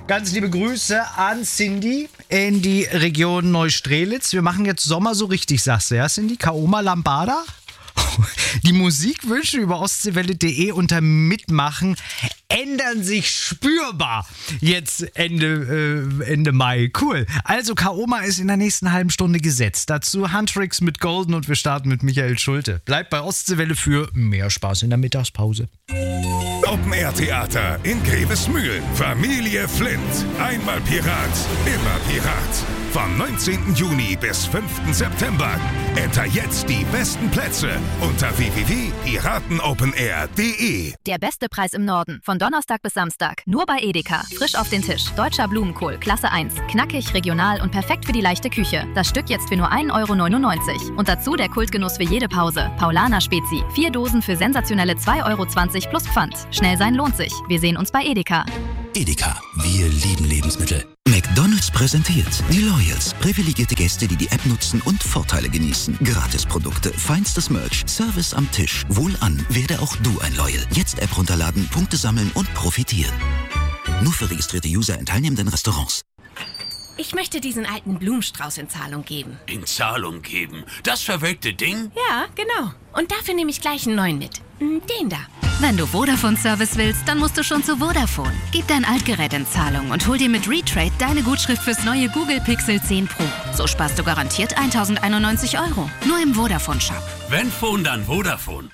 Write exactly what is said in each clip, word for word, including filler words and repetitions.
Ganz liebe Grüße an Cindy in die Region Neustrelitz. Wir machen jetzt Sommer so richtig, sagst du, ja, Cindy? Kaoma Lambada? Die Musikwünsche über ostseewelle punkt de unter Mitmachen ändern sich spürbar jetzt Ende, äh, Ende Mai. Cool. Also Kaoma ist in der nächsten halben Stunde gesetzt. Dazu Huntrix mit Golden und wir starten mit Michael Schulte. Bleibt bei Ostseewelle für mehr Spaß in der Mittagspause. Open-Air-Theater in Grevesmühlen. Familie Flint. Einmal Pirat, immer Pirat. Vom neunzehnten Juni bis fünften September. Enter jetzt die besten Plätze unter w w w punkt piratenopenair punkt de. Der beste Preis im Norden. Von Donnerstag bis Samstag. Nur bei Edeka. Frisch auf den Tisch. Deutscher Blumenkohl. Klasse eins. Knackig, regional und perfekt für die leichte Küche. Das Stück jetzt für nur ein Euro neunundneunzig. Und dazu der Kultgenuss für jede Pause. Paulaner Spezi. Vier Dosen für sensationelle zwei Euro zwanzig plus Pfand. Schnell sein lohnt sich. Wir sehen uns bei Edeka. Edeka. Wir lieben Lebensmittel. McDonald's präsentiert die Loyals. Privilegierte Gäste, die die App nutzen und Vorteile genießen. Gratisprodukte, feinstes Merch, Service am Tisch. Wohlan, werde auch du ein Loyal. Jetzt App runterladen, Punkte sammeln und profitieren. Nur für registrierte User in teilnehmenden Restaurants. Ich möchte diesen alten Blumenstrauß in Zahlung geben. In Zahlung geben? Das verwelkte Ding? Ja, genau. Und dafür nehme ich gleich einen neuen mit. Den da. Wenn du Vodafone-Service willst, dann musst du schon zu Vodafone. Gib dein Altgerät in Zahlung und hol dir mit Retrade deine Gutschrift fürs neue Google Pixel zehn Pro. So sparst du garantiert tausendeinundneunzig Euro. Nur im Vodafone-Shop. Wenn Phone, dann Vodafone.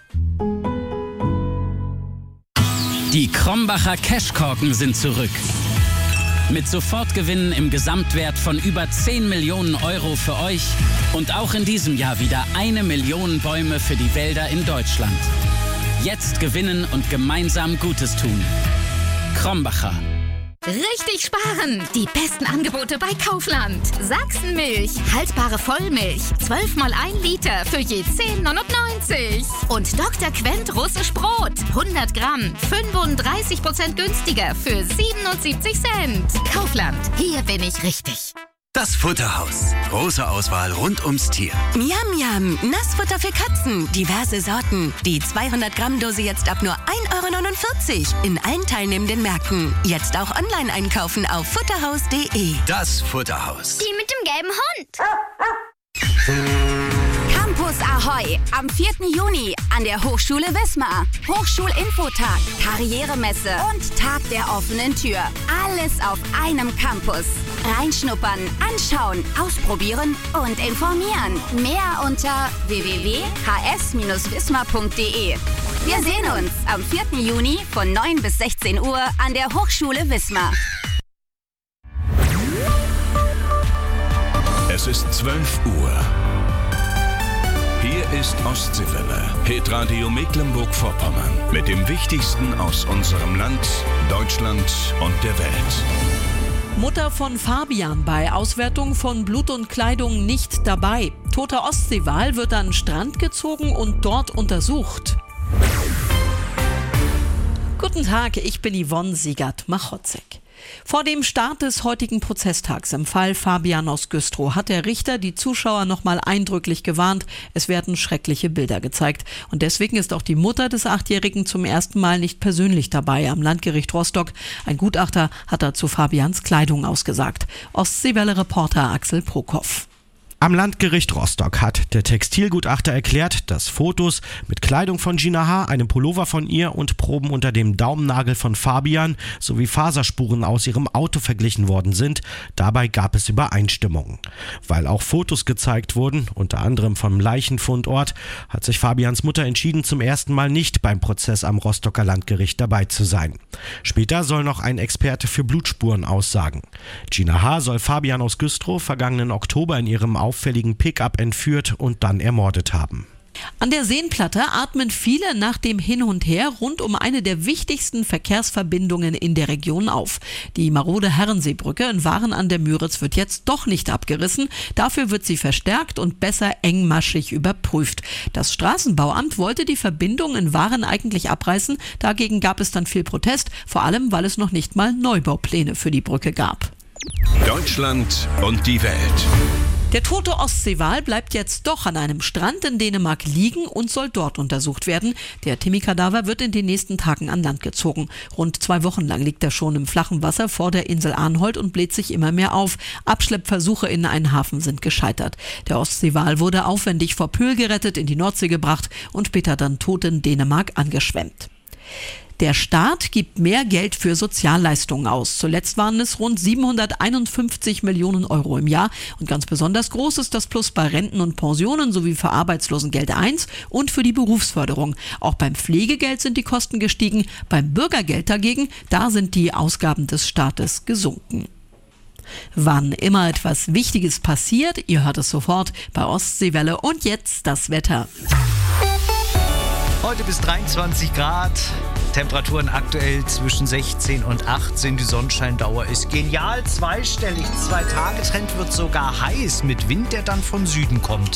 Die Krombacher Cashkorken sind zurück. Mit Sofortgewinnen im Gesamtwert von über zehn Millionen Euro für euch und auch in diesem Jahr wieder eine Million Bäume für die Wälder in Deutschland. Jetzt gewinnen und gemeinsam Gutes tun. Krombacher. Richtig sparen! Die besten Angebote bei Kaufland. Sachsenmilch, haltbare Vollmilch, zwölf mal ein Liter für je zehn neunundneunzig. Und Doktor Quent russisch Brot, hundert Gramm, fünfunddreißig Prozent günstiger für siebenundsiebzig Cent. Kaufland, hier bin ich richtig. Das Futterhaus. Große Auswahl rund ums Tier. Miam, miam. Nassfutter für Katzen. Diverse Sorten. Die zweihundert Gramm Dose jetzt ab nur ein Euro neunundvierzig. In allen teilnehmenden Märkten. Jetzt auch online einkaufen auf futterhaus punkt de. Das Futterhaus. Die mit dem gelben Hund. Campus Ahoi. Am vierten Juni an der Hochschule Wismar. Hochschulinfotag, Karrieremesse und Tag der offenen Tür. Alles auf einem Campus. Reinschnuppern, anschauen, ausprobieren und informieren. Mehr unter w w w punkt h s bindestrich wismar punkt de. Wir sehen uns am vierten Juni von neun bis sechzehn Uhr an der Hochschule Wismar. Es ist zwölf Uhr. Hier ist Ostseewelle, Hitradio Mecklenburg-Vorpommern. Mit dem Wichtigsten aus unserem Land, Deutschland und der Welt. Mutter von Fabian bei Auswertung von Blut und Kleidung nicht dabei. Toter Ostseewal wird an den Strand gezogen und dort untersucht. Guten Tag, ich bin Yvonne Siegert-Machotzek. Vor dem Start des heutigen Prozesstags im Fall Fabian aus Güstrow hat der Richter die Zuschauer nochmal eindrücklich gewarnt, es werden schreckliche Bilder gezeigt. Und deswegen ist auch die Mutter des Achtjährigen zum ersten Mal nicht persönlich dabei am Landgericht Rostock. Ein Gutachter hat dazu Fabians Kleidung ausgesagt. Ostseewelle-Reporter Axel Prokop. Am Landgericht Rostock hat der Textilgutachter erklärt, dass Fotos mit Kleidung von Gina H., einem Pullover von ihr und Proben unter dem Daumennagel von Fabian sowie Faserspuren aus ihrem Auto verglichen worden sind. Dabei gab es Übereinstimmungen. Weil auch Fotos gezeigt wurden, unter anderem vom Leichenfundort, hat sich Fabians Mutter entschieden, zum ersten Mal nicht beim Prozess am Rostocker Landgericht dabei zu sein. Später soll noch ein Experte für Blutspuren aussagen. Gina H. soll Fabian aus Güstrow vergangenen Oktober in ihrem auffälligen Pickup entführt und dann ermordet haben. An der Seenplatte atmen viele nach dem Hin und Her rund um eine der wichtigsten Verkehrsverbindungen in der Region auf. Die marode Herrenseebrücke in Waren an der Müritz wird jetzt doch nicht abgerissen. Dafür wird sie verstärkt und besser engmaschig überprüft. Das Straßenbauamt wollte die Verbindung in Waren eigentlich abreißen. Dagegen gab es dann viel Protest, vor allem weil es noch nicht mal Neubaupläne für die Brücke gab. Deutschland und die Welt. Der tote Ostseewal bleibt jetzt doch an einem Strand in Dänemark liegen und soll dort untersucht werden. Der Timmy-Kadaver wird in den nächsten Tagen an Land gezogen. Rund zwei Wochen lang liegt er schon im flachen Wasser vor der Insel Arnholt und bläht sich immer mehr auf. Abschleppversuche in einen Hafen sind gescheitert. Der Ostseewal wurde aufwendig vor Pöhl gerettet, in die Nordsee gebracht und später dann tot in Dänemark angeschwemmt. Der Staat gibt mehr Geld für Sozialleistungen aus. Zuletzt waren es rund siebenhunderteinundfünfzig Millionen Euro im Jahr. Und ganz besonders groß ist das Plus bei Renten und Pensionen sowie für Arbeitslosengeld eins und für die Berufsförderung. Auch beim Pflegegeld sind die Kosten gestiegen. Beim Bürgergeld dagegen, da sind die Ausgaben des Staates gesunken. Wann immer etwas Wichtiges passiert, ihr hört es sofort bei Ostseewelle. Und jetzt das Wetter. Heute bis dreiundzwanzig Grad. Temperaturen aktuell zwischen sechzehn und achtzehn. Die Sonnenscheindauer ist genial zweistellig. Zwei-Tage-Trend wird sogar heiß mit Wind, der dann von Süden kommt.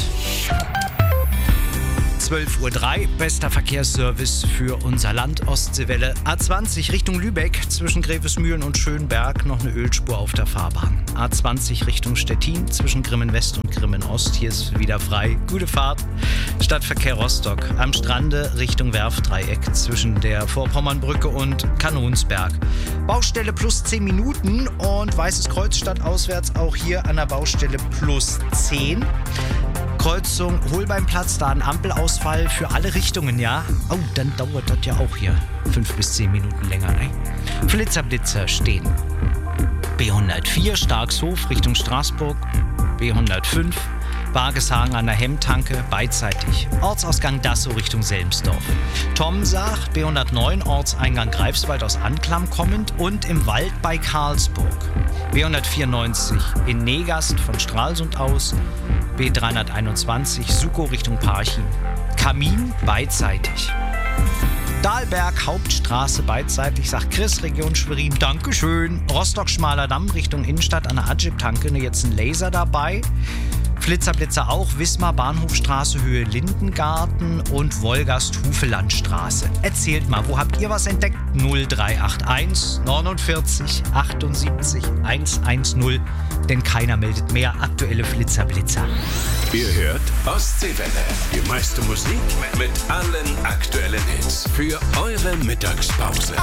zwölf Uhr drei, bester Verkehrsservice für unser Land, Ostseewelle. A zwanzig Richtung Lübeck, zwischen Grevesmühlen und Schönberg noch eine Ölspur auf der Fahrbahn. A zwanzig Richtung Stettin, zwischen Grimmen West und Grimmen Ost, hier ist wieder frei. Gute Fahrt. Stadtverkehr Rostock, am Strande Richtung Werftdreieck, zwischen der Vorpommernbrücke und Kanonsberg. Baustelle plus zehn Minuten und Weißes Kreuz stadtauswärts auch hier an der Baustelle plus zehn. Kreuzung Holbeinplatz, da ein Ampelausfall für alle Richtungen, ja? Oh, dann dauert das ja auch hier fünf bis zehn Minuten länger, ne? Flitzerblitzer stehen. B hundertvier Starkshof Richtung Straßburg, B hundertfünf Bargeshagen an der Hemmtanke beidseitig. Ortsausgang Dassow Richtung Selmsdorf. Tomsach, B hundertneun Ortseingang Greifswald aus Anklam kommend und im Wald bei Karlsburg. B hundertvierundneunzig in Negast von Stralsund aus. B dreihunderteinundzwanzig Sukow Richtung Parchim. Kamin beidseitig. Dahlberg, Hauptstraße beidseitig, sagt Chris, Region Schwerin, Dankeschön. Rostock, Schmaler Damm Richtung Innenstadt an der Adjib-Tanke, jetzt ein Laser dabei. Flitzerblitzer auch, Wismar, Bahnhofstraße, Höhe Lindengarten und Wolgast-Hufelandstraße. Erzählt mal, wo habt ihr was entdeckt? null drei acht eins neunundvierzig achtundsiebzig hundertzehn, denn keiner meldet mehr. Aktuelle Flitzerblitzer. Ihr hört Ostseewelle, die meiste Musik mit allen aktuellen Hits für eure Mittagspause.